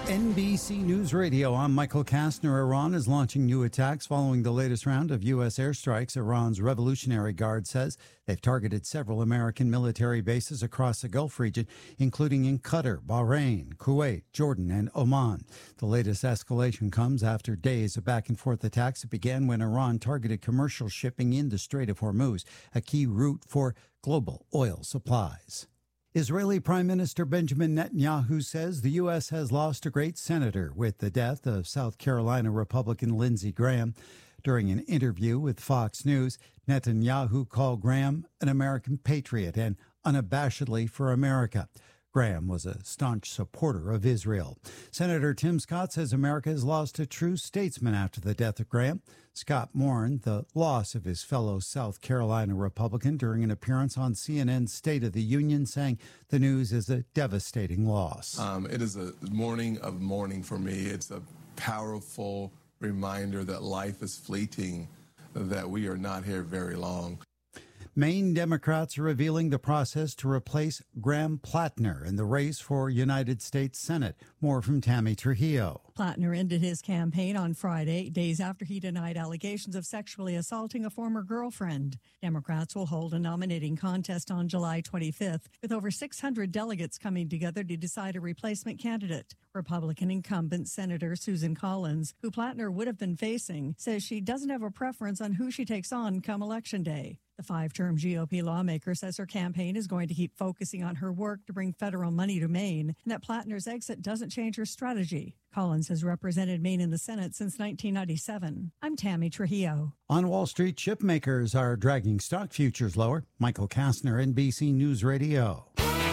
NBC News Radio, I'm Michael Kastner. Iran is launching new attacks following the latest round of U.S. airstrikes. Iran's Revolutionary Guard says they've targeted several American military bases across the Gulf region, including in Qatar, Bahrain, Kuwait, Jordan, and Oman. The latest escalation comes after days of back-and-forth attacks that began when Iran targeted commercial shipping in the Strait of Hormuz, a key route for global oil supplies. Israeli Prime Minister Benjamin Netanyahu says the U.S. has lost a great senator with the death of South Carolina Republican Lindsey Graham. During an interview with Fox News, Netanyahu called Graham an American patriot and unabashedly for America. Graham was a staunch supporter of Israel. Senator Tim Scott says America has lost a true statesman after the death of Graham. Scott mourned the loss of his fellow South Carolina Republican during an appearance on CNN's State of the Union, saying the news is a devastating loss. It is a morning of mourning for me. It's a powerful reminder that life is fleeting, that we are not here very long. Maine Democrats are revealing the process to replace Graham Plattner in the race for United States Senate. More from Tammy Trujillo. Plattner ended his campaign on Friday, days after he denied allegations of sexually assaulting a former girlfriend. Democrats will hold a nominating contest on July 25th, with over 600 delegates coming together to decide a replacement candidate. Republican incumbent Senator Susan Collins, who Plattner would have been facing, says she doesn't have a preference on who she takes on come Election Day. The five-term GOP lawmaker says her campaign is going to keep focusing on her work to bring federal money to Maine, and that Plattner's exit doesn't change her strategy. Collins has represented Maine in the Senate since 1997. I'm Tammy Trujillo. On Wall Street, chip makers are dragging stock futures lower. Michael Kastner, NBC News Radio.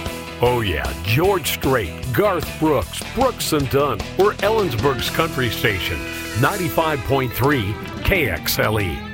Oh yeah, George Strait, Garth Brooks, Brooks and Dunn. We're Ellensburg's country station, 95.3 KXLE.